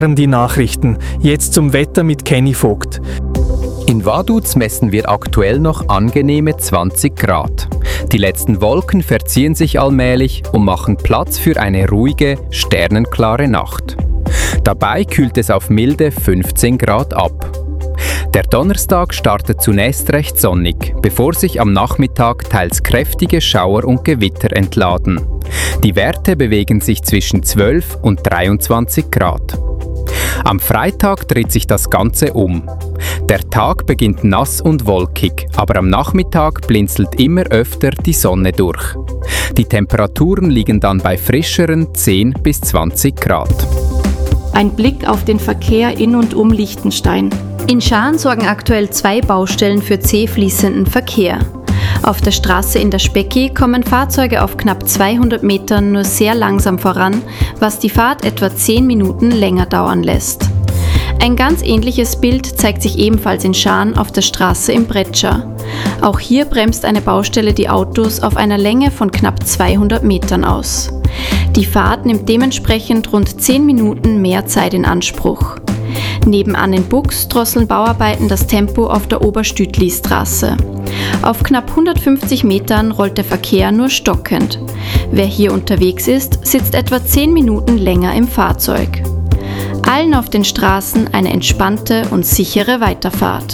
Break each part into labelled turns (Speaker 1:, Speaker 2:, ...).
Speaker 1: Die Nachrichten. Jetzt zum Wetter mit Kenny Vogt.
Speaker 2: In Vaduz messen wir aktuell noch angenehme 20 Grad. Die letzten Wolken verziehen sich allmählich und machen Platz für eine ruhige, sternenklare Nacht. Dabei kühlt es auf milde 15 Grad ab. Der Donnerstag startet zunächst recht sonnig, bevor sich am Nachmittag teils kräftige Schauer und Gewitter entladen. Die Werte bewegen sich zwischen 12 und 23 Grad. Am Freitag dreht sich das Ganze um. Der Tag beginnt nass und wolkig, aber am Nachmittag blinzelt immer öfter die Sonne durch. Die Temperaturen liegen dann bei frischeren 10 bis 20 Grad.
Speaker 3: Ein Blick auf den Verkehr in und um Liechtenstein.
Speaker 4: In Schaan sorgen aktuell 2 Baustellen für zäh fließenden Verkehr. Auf der Straße in der Specki kommen Fahrzeuge auf knapp 200 Metern nur sehr langsam voran, was die Fahrt etwa 10 Minuten länger dauern lässt. Ein ganz ähnliches Bild zeigt sich ebenfalls in Schaan auf der Straße im Bretscher. Auch hier bremst eine Baustelle die Autos auf einer Länge von knapp 200 Metern aus. Die Fahrt nimmt dementsprechend rund 10 Minuten mehr Zeit in Anspruch. Nebenan in Bux drosseln Bauarbeiten das Tempo auf der Oberstütli-Straße. Auf knapp 150 Metern rollt der Verkehr nur stockend. Wer hier unterwegs ist, sitzt etwa 10 Minuten länger im Fahrzeug. Allen auf den Straßen eine entspannte und sichere Weiterfahrt.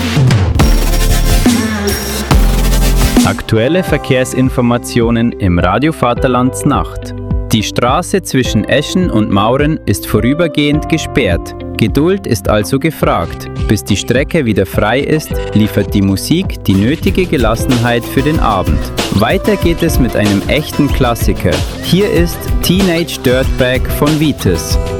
Speaker 5: Aktuelle Verkehrsinformationen im Radio Vaterlandsnacht. Die Straße zwischen Eschen und Mauren ist vorübergehend gesperrt. Geduld ist also gefragt. Bis die Strecke wieder frei ist, liefert die Musik die nötige Gelassenheit für den Abend. Weiter geht es mit einem echten Klassiker. Hier ist Teenage Dirtbag von Vitis.